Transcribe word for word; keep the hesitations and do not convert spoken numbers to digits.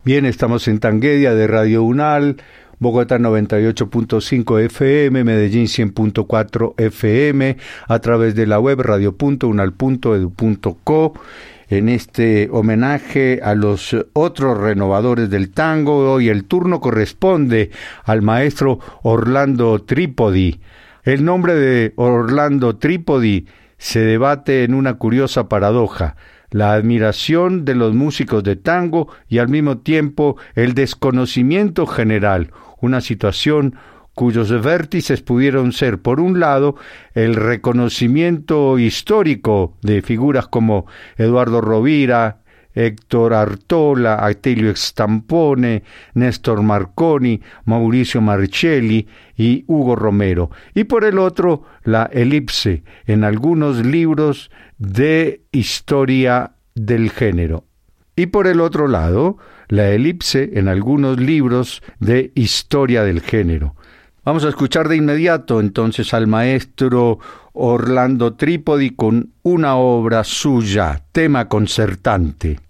Bien, estamos en Tanguedia de Radio Unal, Bogotá noventa y ocho punto cinco F M, Medellín cien punto cuatro F M, a través de la web radio punto unal punto edu punto co, en este homenaje a los otros renovadores del tango. Hoy el turno corresponde al maestro Orlando Trípodi. El nombre de Orlando Trípodi se debate en una curiosa paradoja: la admiración de los músicos de tango y al mismo tiempo el desconocimiento general, una situación cuyos vértices pudieron ser, por un lado, el reconocimiento histórico de figuras como Eduardo Rovira, Héctor Artola, Atilio Stampone, Néstor Marconi, Mauricio Marcelli y Hugo Romero, y por el otro, la elipse en algunos libros de historia del género. Y por el otro lado, la elipse en algunos libros de historia del género. Vamos a escuchar de inmediato entonces al maestro Orlando Trípodi con una obra suya, tema concertante.